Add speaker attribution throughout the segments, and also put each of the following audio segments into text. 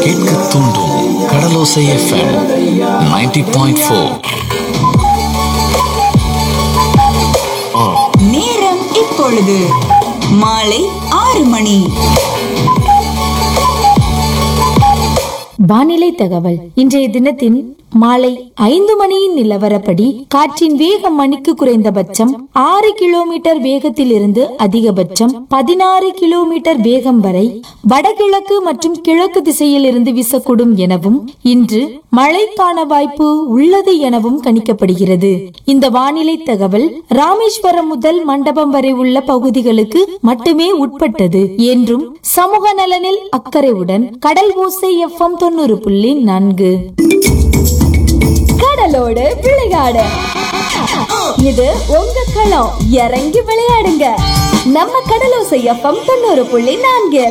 Speaker 1: கேட்க தூண்டும் கடலோசை எஃப்எம் 90.4.
Speaker 2: நேரம் இப்பொழுது மாலை 6 மணி.
Speaker 3: வானிலை தகவல். இன்றைய தினத்தின் மாலை 5 மணியின் நிலவரப்படி காற்றின் வேகம் மணிக்கு குறைந்தபட்சம் 6 கிலோமீட்டர் வேகத்தில் இருந்து அதிகபட்சம் 16 கிலோமீட்டர் வேகம் வரை வடகிழக்கு மற்றும் கிழக்கு திசையில் இருந்து வீசக்கூடும் எனவும் இன்று மழைக்கான வாய்ப்பு உள்ளது எனவும் கணிக்கப்படுகிறது. இந்த வானிலை தகவல் ராமேஸ்வரம் முதல் மண்டபம் வரை உள்ள பகுதிகளுக்கு மட்டுமே உட்பட்டது என்றும் சமூக நலனில் அக்கறையுடன் கடல் ஓசை எஃப்எம் 90.4.
Speaker 4: கடலோடு விளையாடு. இது உங்க களம். இறங்கி விளையாடுங்க. நம்ம கடலோசை எஃப்எம் 90.4.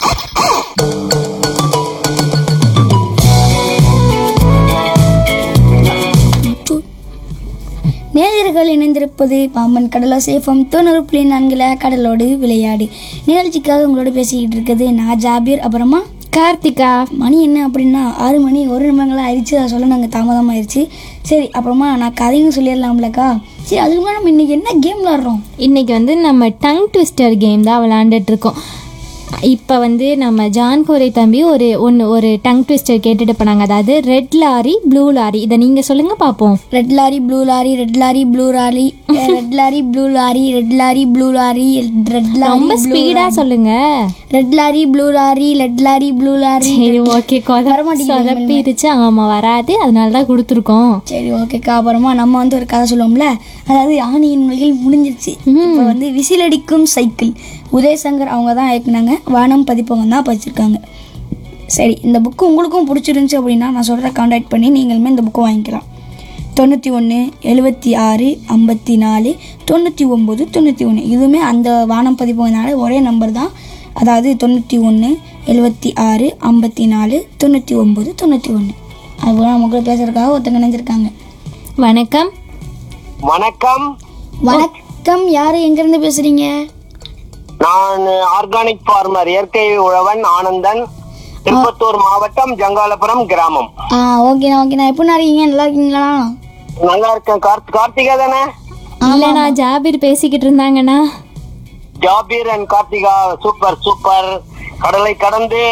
Speaker 5: நேயர்கள் இணைந்திருப்பது பாம்பன் கடலோசை எஃப்எம் 90.4 கடலோடு விளையாடு நிகழ்ச்சிக்காக உங்களோட பேசிக்கிட்டு இருக்குது நான் ஜாபீர், அப்புறமா
Speaker 4: கார்த்திகா.
Speaker 5: மணி என்ன அப்படின்னா 6 மணி 1 நிமிடங்களாக ஆயிடுச்சு. அதை சொல்ல நாங்கள் தாமதமாகிடுச்சு. சரி, அப்புறமா நான் கதையும் சொல்லிடலாம்லக்கா. சரி, அதுக்கு முன்னாடி நம்ம இன்றைக்கி என்ன கேம் விளாட்றோம்?
Speaker 4: இன்னைக்கு வந்து நம்ம டங் ட்விஸ்டர் கேம் தான் விளையாண்டுட்டு இருக்கோம். இப்போ வந்து நம்ம ஜான் கோரை தம்பி ஒரு டங் ட்விஸ்டர் கேட்டுட்டு போனாங்க. அதாவது ரெட் லாரி ப்ளூ லாரி. இதை நீங்கள் சொல்லுங்க பார்ப்போம்.
Speaker 5: Red lorry blue lorry, red lorry blue lorry, red lorry blue lorry, red lorry blue lorry, red lorry.
Speaker 4: ரொம்ப ஸ்பீடாக சொல்லுங்க.
Speaker 5: Red lorry blue lorry, red lorry blue lorry.
Speaker 4: சரி, ஓகே. சொதப்பிடுச்சு. ஆமாம், வராது, அதனால தான் கொடுத்துருக்கோம்.
Speaker 5: சரி, ஓகேக்கா. அப்புறமா நம்ம வந்து ஒரு கதை சொல்லுவோம்ல, அதாவது ஆணியின் மொழிகள் முடிஞ்சிருச்சு. இப்போ வந்து விசிலடிக்கும் சைக்கிள் உதயசங்கர் அவங்க தான் இயக்குனாங்க. வானம் பதிப்பகம் தான் படிச்சிருக்காங்க. சரி, இந்த புக்கு உங்களுக்கும் பிடிச்சிருந்துச்சி அப்படின்னா நான் சொல்கிற கான்டாக்ட் பண்ணி நீங்களுமே இந்த புக்கை வாங்கிக்கலாம். 91 76 54 99 91. இதுவுமே அந்த வானம் பதிப்பகனால ஒரே நம்பர் தான். அதாவது 91 76 54 99 91. அதுபோல் நம்ம கூட பேசுறதுக்காக ஒருத்தங்க நினைஞ்சிருக்காங்க.
Speaker 4: வணக்கம்.
Speaker 6: வணக்கம்.
Speaker 5: வணக்கம். யாரு எங்கிருந்து பேசுறீங்க?
Speaker 6: நான் ஆர்கானிக் ஃபார்மர், இயற்கை உழவன் ஆனந்தன், திருப்பத்தூர் மாவட்டம், ஜங்காலபுரம் கிராமம்.
Speaker 5: ஓகேண்ணா. எப்படி இருக்கீங்க? நல்லா இருக்கீங்களா?
Speaker 6: நல்லா இருக்கேன். கார்த்திகா தானே?
Speaker 4: இல்லைண்ணா, ஜாபீர் பேசிக்கிட்டு இருந்தாங்கண்ணா.
Speaker 6: Jabir and Karthika, super. கடலை கடந்து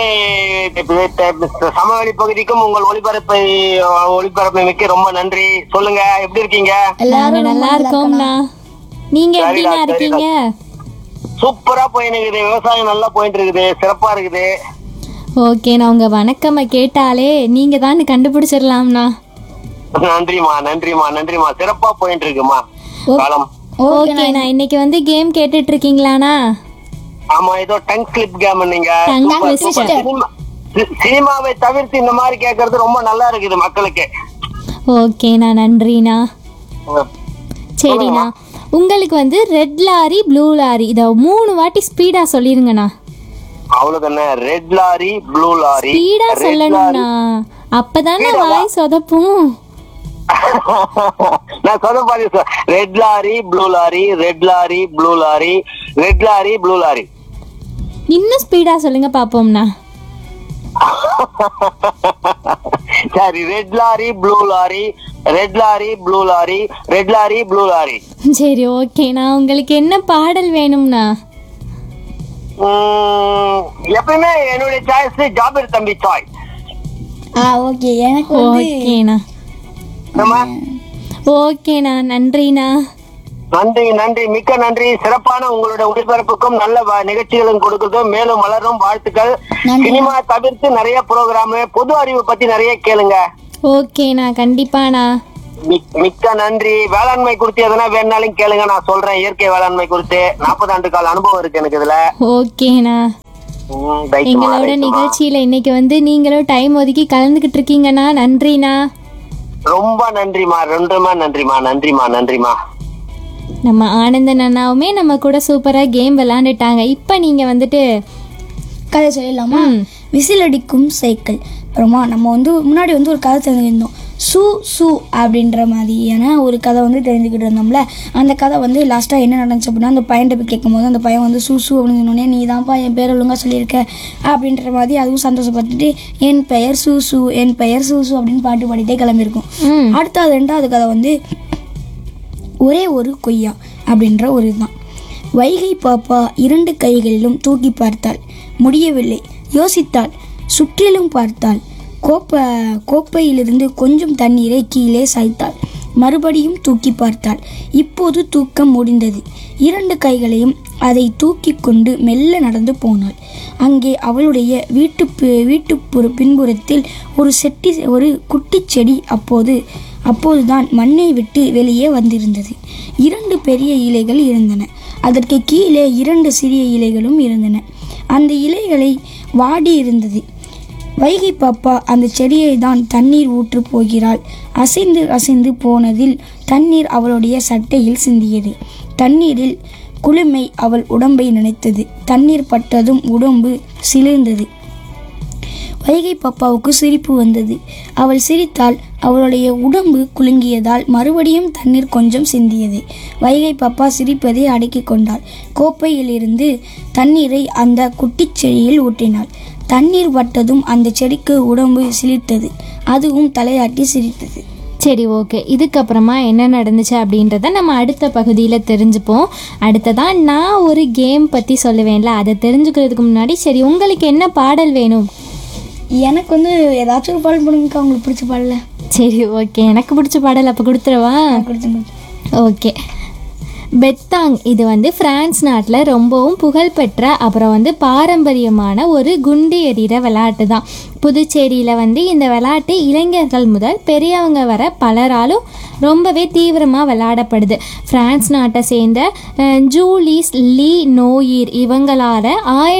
Speaker 6: சமவெளி பகுதிக்கும் உங்கள் ஒளிபரப்பை மிக்க ரொம்ப நன்றி. சொல்லுங்க, எப்படி இருக்கீங்க?
Speaker 4: நாங்க நல்லா இருக்கோம்ண்ணா. நீங்க எப்படிண்ணா இருக்கீங்க?
Speaker 6: சூப்பரா போயிட்டு இருக்குது. விவசாயம் நல்லா போயிட்டு இருக்குது. சிறப்பா இருக்குது.
Speaker 4: ஓகேண்ணா, உங்க வணக்கம்மா கேட்டாலே நீங்க தான் கண்டுபிடிச்சிடலாம்ண்ணா.
Speaker 6: நன்றிமா. சிறப்பா போயிட்டு இருக்குமா காலம்.
Speaker 4: ஓகேண்ணா, இன்னைக்கு வந்து கேம் கேட்டுட்டு இருக்கீங்களாண்ணா?
Speaker 6: ஆமா, ஏதோ டங் ஸ்லிப் கேம். நீங்க சினிமாவை தவிர்த்து இந்த மாதிரி கேட்கறது ரொம்ப நல்லா இருக்குது மக்களுக்கு.
Speaker 4: ஓகேண்ணா, நன்றிண்ணா. சரிண்ணா, உங்களுக்கு வந்து ரெட் லாரி ப்ளூ லாரி இத 3 வாட்டி ஸ்பீடா சொல்லிருங்கண்ணா.
Speaker 6: அவ்வளவுதானே? Red lorry blue lorry.
Speaker 4: Speedo சொல்லணும்ண்ணா, அப்பதானே வாய் சொதப்பும்.
Speaker 6: நான் சொதப்பாதி. Red lorry blue lorry, red lorry blue lorry, red lorry blue lorry.
Speaker 4: இன்னும் ஸ்பீடா சொல்லுங்க பாப்போம்ண்ணா.
Speaker 6: சரி, red lorry blue lorry, red lorry blue lorry, red lorry blue lorry.
Speaker 4: சரி, ஓகேண்ணா. உங்களுக்கு என்ன பாடல் வேணும்ண்ணா?
Speaker 6: எப்பயுமே என்னுடைய சாய்ஸ் ஜாபீர் தம்பி சாய்ஸ்.
Speaker 5: ஓகே, எனக்கு
Speaker 4: ஓகேண்ணா. ஓகேண்ணா, நன்றிண்ணா.
Speaker 6: நன்றி, மிக்க நன்றி. சிறப்பான உங்களுடைய ஒளிபரப்புக்கும் நல்ல நிகழ்ச்சிகளும் கொடுக்கறதும் மேலும் வளரும் வாழ்த்துக்கள். சினிமா தவிர்த்து நிறைய ப்ரோக்ராம், பொது அறிவு பத்தி நிறைய கேளுங்க.
Speaker 4: ஓகேண்ணா, கண்டிப்பாண்ணா.
Speaker 6: மிக்க நன்றி. வேளாண்மை குறித்து எதனா வேணாலும் கேளுங்க, நான் சொல்றேன். இயற்கை வேளாண்மை குறித்து 40 ஆண்டு கால அனுபவம் இருக்கு எனக்கு இதுல.
Speaker 4: ஓகேண்ணா. எங்களோட நிகழ்ச்சியில இன்னைக்கு வந்து நீங்களும் டைம் ஒதுக்கி கலந்துகிட்டு இருக்கீங்கண்ணா. நன்றிண்ணா.
Speaker 6: ரொம்ப நன்றிமா. நன்றிமா.
Speaker 4: நம்ம ஆனந்தன் அண்ணாவுமே நம்ம கூட சூப்பரா கேம் விளையாண்டுட்டாங்க. இப்ப நீங்க வந்துட்டு
Speaker 5: கதை சொல்லிடலாமா? விசில் அடிக்கும் சைக்கிள். அப்புறமா நம்ம வந்து முன்னாடி வந்து ஒரு கதை தெரிஞ்சிருந்தோம். சூ சூ அப்படின்ற மாதிரியான ஒரு கதை வந்து தெரிஞ்சுக்கிட்டு இருந்தோம்ல. அந்த கதை வந்து லாஸ்ட்டாக என்ன நடந்துச்சு அப்படின்னா, அந்த பையன்கிட்ட போய் கேட்கும்போது அந்த பையன் வந்து சூ சூ அப்படின்னு சொன்னோடனே, நீ தான்ப்பா என் பேர் ஒழுங்காக சொல்லியிருக்க அப்படின்ற மாதிரி அதுவும் சந்தோஷப்பட்டுட்டு என் பெயர் சூ சூ, என் பெயர் சூ சூ அப்படின்னு பாட்டு பாடிட்டே கிளம்பியிருக்கும். அடுத்தது 2வது கதை வந்து ஒரே ஒரு கொய்யா அப்படின்ற ஒரு இதுதான். வைகை பாப்பா 2 கைகளிலும் தூக்கி பார்த்தாள், முடியவில்லை. யோசித்தாள், சுற்றிலும் பார்த்தாள். கோப்பையிலிருந்து கொஞ்சம் தண்ணீரை கீழே சாய்த்தாள். மறுபடியும் தூக்கி பார்த்தாள். இப்போது தூக்கம் முடிந்தது. 2 கைகளையும் அதை தூக்கி கொண்டு மெல்ல நடந்து போனாள். அங்கே அவளுடைய வீட்டு பின்புறத்தில் ஒரு குட்டி செடி அப்போதுதான் மண்ணை விட்டு வெளியே வந்திருந்தது. 2 பெரிய இலைகள் இருந்தன. அதற்கு கீழே 2 சிறிய இலைகளும் இருந்தன. அந்த இலைகளை வாடி இருந்தது. வைகை பாப்பா அந்த செடியை தான் தண்ணீர் ஊற்று போகிறாள். அசைந்து போனதில் தண்ணீர் அவளுடைய சட்டையில் சிந்தியது. தண்ணீரில் குளுமை அவள் உடம்பை நினைத்தது. தண்ணீர் பட்டதும் உடம்பு சிலிர்ந்தது. வைகை பாப்பாவுக்கு சிரிப்பு வந்தது. அவள் சிரித்தாள். அவளுடைய உடம்பு குலுங்கியதால் மறுபடியும் தண்ணீர் கொஞ்சம் சிந்தியது. வைகை பாப்பா சிரிப்பதை அடக்கி கொண்டாள். கோப்பையிலிருந்து தண்ணீரை அந்த குட்டிச் செடியில் ஊற்றினாள். தண்ணீர் பட்டதும் அந்த செடிக்கு உடம்பு சிலிர்த்தது. அதுவும் தலையாட்டி சிரித்தது.
Speaker 4: சரி, ஓகே. இதுக்கப்புறமா என்ன நடந்துச்சு அப்படின்றத நம்ம அடுத்த பகுதியில் தெரிஞ்சுப்போம். அடுத்ததான் நான் ஒரு கேம் பற்றி சொல்லுவேன்ல, அதை தெரிஞ்சுக்கிறதுக்கு முன்னாடி சரி, உங்களுக்கு என்ன பாடல் வேணும்?
Speaker 5: எனக்கு வந்து ஏதாச்சும் ஒரு பாடல் போடுங்கக்கா, உங்களுக்கு பிடிச்ச பாடல.
Speaker 4: சரி, ஓகே. எனக்கு பிடிச்ச பாடல் அப்போ கொடுத்துருவா? ஓகே. பெத்தாங் இது வந்து பிரான்ஸ் நாட்டில் ரொம்பவும் புகழ்பெற்ற அப்புறம் வந்து பாரம்பரியமான ஒரு குண்டு எறிகிற விளையாட்டு தான். புதுச்சேரியில் வந்து இந்த விளையாட்டு இளைஞர்கள் முதல் பெரியவங்க வர பலராலும் ரொம்பவே தீவிரமாக விளையாடப்படுது. பிரான்ஸ் நாட்டை சேர்ந்த ஜூலிஸ் லீ நோயிர் இவங்களால்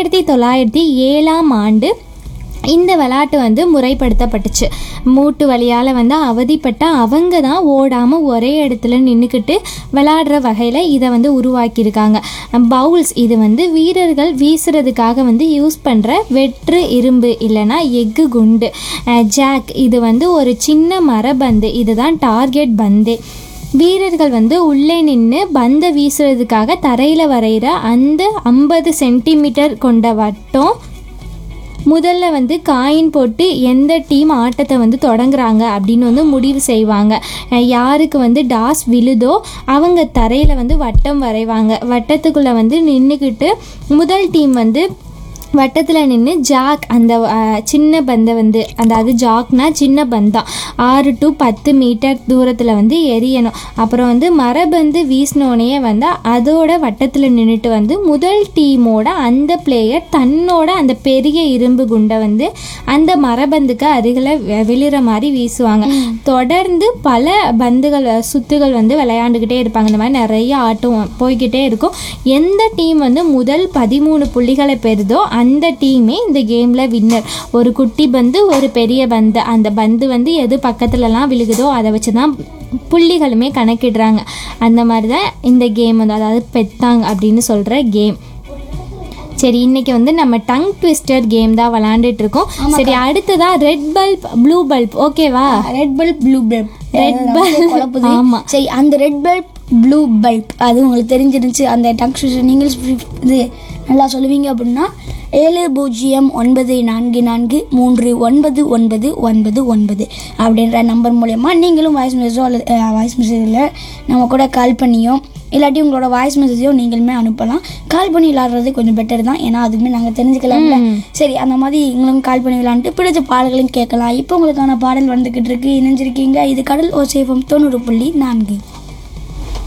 Speaker 4: 1907ஆம் ஆண்டு இந்த விளையாட்டு வந்து முறைப்படுத்தப்பட்டுச்சு. மூட்டு வலியால் வந்து அவதிப்பட்ட அவங்க தான் ஓடாமல் ஒரே இடத்துல நின்றுக்கிட்டு விளையாடுற வகையில் இதை வந்து உருவாக்கியிருக்காங்க. பவுல்ஸ் இது வந்து வீரர்கள் வீசுறதுக்காக வந்து யூஸ் பண்ணுற வெற்று இரும்பு இல்லைன்னா எஃகு குண்டு. ஜாக் இது வந்து ஒரு சின்ன மரபந்து, இதுதான் டார்கெட் பந்து. வீரர்கள் வந்து உள்ளே நின்று பந்தை வீசுறதுக்காக தரையில் வரைகிற அந்த 50 சென்டிமீட்டர் கொண்ட வட்டம் முதல்ல வந்து காயின் போட்டு எந்த டீம் ஆட்டத்தை வந்து தொடங்குறாங்க அப்படின்னு வந்து முடிவு செய்வாங்க. யாருக்கு வந்து டாஸ் விழுதோ அவங்க தரையில் வந்து வட்டம் வரைவாங்க. வட்டத்துக்குள்ளே வந்து நின்றுக்கிட்டு முதல் டீம் வந்து வட்டத்தில் நின்று ஜாக் அந்த சின்ன பந்தை வந்து, அதாவது ஜாக்னா சின்ன பந்தான், 6 to 10 மீட்டர் தூரத்தில் வந்து எரியணும். அப்புறம் வந்து மரபந்து வீசினோடனே வந்து அதோட வட்டத்தில் நின்றுட்டு வந்து முதல் டீமோட அந்த பிளேயர் தன்னோட அந்த பெரிய இரும்பு குண்டை வந்து அந்த மரபந்துக்கு அருகில் விழுற மாதிரி வீசுவாங்க. தொடர்ந்து பல சுத்துகள் வந்து விளையாண்டுக்கிட்டே இருப்பாங்க. இந்த மாதிரி நிறைய ஆட்டம் போய்கிட்டே இருக்கும். எந்த டீம் வந்து முதல் 13 புள்ளிகளை பெறுதோ அந்த டீமே இந்த கேமில் வின்னர். ஒரு குட்டி பந்து, ஒரு பெரிய பந்து, அந்த பந்து வந்து எது பக்கத்துலலாம் விழுகுதோ அதை வச்சு தான் புள்ளிகளுமே கணக்கிடுறாங்க. அந்த மாதிரி தான் இந்த கேம் வந்து, அதாவது பெத்தாங் அப்படின்னு சொல்கிற கேம். சரி, இன்னைக்கு வந்து நம்ம டங் ட்விஸ்டர் கேம் தான் விளையாண்டுட்டு இருக்கோம். சரி, அடுத்ததா ரெட் பல்ப் ப்ளூ பல்ப். ஓகேவா?
Speaker 5: Red bulb blue bulb.
Speaker 4: Red bulb. ஆமாம்,
Speaker 5: சரி. அந்த ரெட் பல்ப் ப்ளூ பல்ப் அது உங்களுக்கு தெரிஞ்சிருந்துச்சு. அந்த டங் ட்விஸ்டர் நீங்கள் இது நல்லா சொல்லுவீங்க அப்படின்னா 7094439999 அப்படின்ற நம்பர் மூலயமா நீங்களும் வாய்ஸ் மெசேஜில் நம்ம கூட கால் பண்ணியோ இல்லாட்டி உங்களோட வாய்ஸ் மெசேஜோ நீங்களுமே அனுப்பலாம். கால் பண்ணி விளாட்றது கொஞ்சம் பெட்டர் தான், ஏன்னா அதுவுமே நாங்கள் தெரிஞ்சுக்கலாம்ல. சரி, அந்த மாதிரி நீங்களும் கால் பண்ணி விளாண்டுட்டு பிடிச்ச பாடல்களையும் கேட்கலாம். இப்போ உங்களுக்கான பாடல் வந்துக்கிட்டு இருக்கு. இணைஞ்சிருக்கீங்க. இது கடல் ஓசேஃபம் 90.4.